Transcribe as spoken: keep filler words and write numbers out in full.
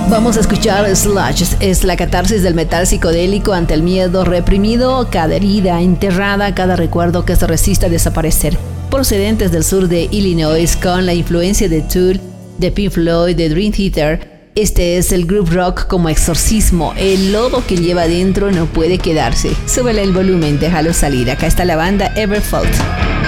Vamos a escuchar Sludge. Es la catarsis del metal psicodélico ante el miedo reprimido, cada herida enterrada, cada recuerdo que se resiste a desaparecer. Procedentes del sur de Illinois, con la influencia de Tool, de Pink Floyd, de Dream Theater, este es el groove rock como exorcismo. El lodo que lleva adentro no puede quedarse. Súbele el volumen, déjalo salir. Acá está la banda Everfault.